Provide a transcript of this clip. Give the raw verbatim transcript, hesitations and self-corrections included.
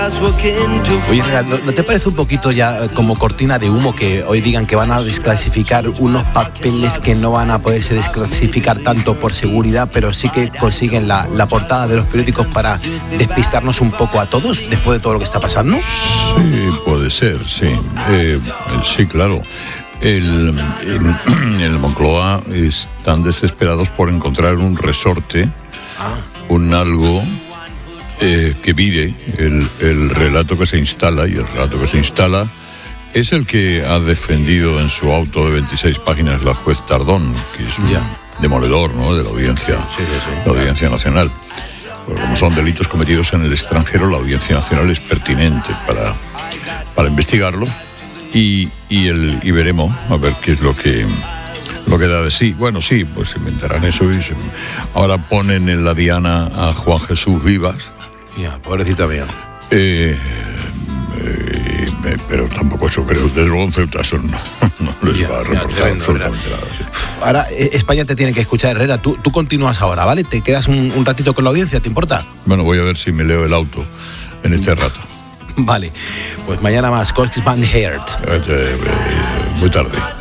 Oye, ¿no te parece un poquito ya como cortina de humo que hoy digan que van a desclasificar unos papeles que no van a poderse desclasificar tanto por seguridad, pero sí que consiguen la, la portada de los periódicos para despistarnos un poco a todos después de todo lo que está pasando? Sí, puede ser, sí. Eh, sí, claro. El, el, el Moncloa están desesperados por encontrar un resorte, ah. un algo... Eh, que vire el, el relato que se instala, y el relato que se instala es el que ha defendido en su auto de veintiséis páginas la juez Tardón, que es un yeah. demoledor, ¿no?, de la audiencia, sí, sí, sí, la audiencia claro. nacional. Porque como son delitos cometidos en el extranjero, la audiencia nacional es pertinente para, para investigarlo y, y, el, y veremos a ver qué es lo que... lo que da de sí. Bueno, sí, pues se inventarán eso y se... ahora ponen en la diana a Juan Jesús Vivas. Ya, pobrecita mía. Eh, eh, pero tampoco eso creo, desde luego en Ceuta eso no, no les ya, va a reportar ya, absolutamente nada. Sí. Ahora, España te tiene que escuchar, Herrera. Tú, tú continúas ahora, ¿vale? Te quedas un, un ratito con la audiencia, ¿te importa? Bueno, voy a ver si me leo el auto en este rato. Vale, pues mañana más, Cox Van Heert. Eh, eh, muy tarde.